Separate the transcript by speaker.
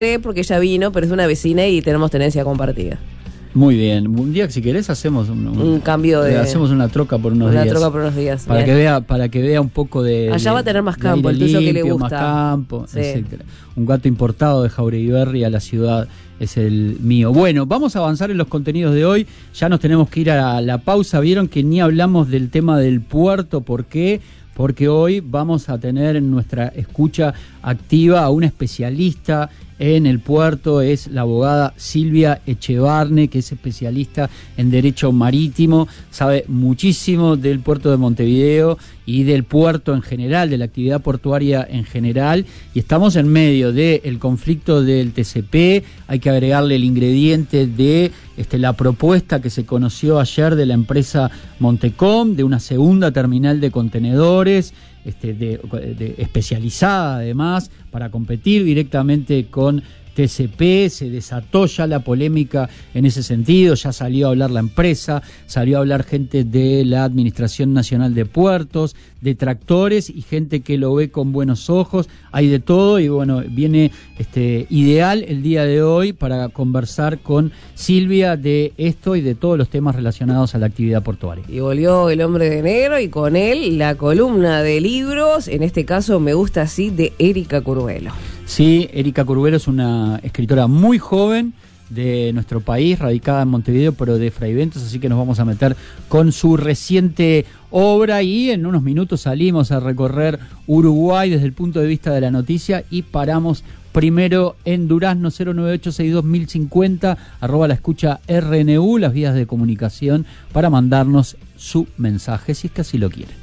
Speaker 1: porque ella vino, pero es una vecina y tenemos tenencia compartida.
Speaker 2: Muy bien. Un día, si querés, hacemos
Speaker 1: un cambio de...
Speaker 2: Hacemos una troca por unos días.
Speaker 1: Una troca por unos días.
Speaker 2: Para que vea un poco de...
Speaker 1: Allá va a tener más campo, el tuyo que le gusta.
Speaker 2: Más campo,
Speaker 1: sí.
Speaker 2: Etcétera. Un gato importado de Jauregui a la ciudad es el mío. Bueno, vamos a avanzar en los contenidos de hoy. Ya nos tenemos que ir a la pausa. Vieron que ni hablamos del tema del puerto. ¿Por qué? Porque hoy vamos a tener en nuestra escucha activa a una especialista en el puerto, es la abogada Silvia Echevarne, que es especialista en Derecho Marítimo, sabe muchísimo del puerto de Montevideo y del puerto en general, de la actividad portuaria en general, y estamos en medio del conflicto del TCP. Hay que agregarle el ingrediente de la propuesta que se conoció ayer de la empresa Montecom, de una segunda terminal de contenedores, especializada además para competir directamente con TCP. Se desató ya la polémica en ese sentido, ya salió a hablar la empresa, salió a hablar gente de la Administración Nacional de Puertos, detractores y gente que lo ve con buenos ojos, hay de todo. Y bueno, viene ideal el día de hoy para conversar con Silvia de esto y de todos los temas relacionados a la actividad portuaria.
Speaker 1: Y volvió el hombre de negro y con él la columna de libros, en este caso Me gusta así, de Erika Curvelo.
Speaker 2: Sí, Erika Curvelo es una escritora muy joven de nuestro país, radicada en Montevideo, pero de Fraiventos, así que nos vamos a meter con su reciente obra y en unos minutos salimos a recorrer Uruguay desde el punto de vista de la noticia y paramos primero en Durazno 098621050, @la escucha RNU, las vías de comunicación para mandarnos su mensaje, si es que así lo quieren.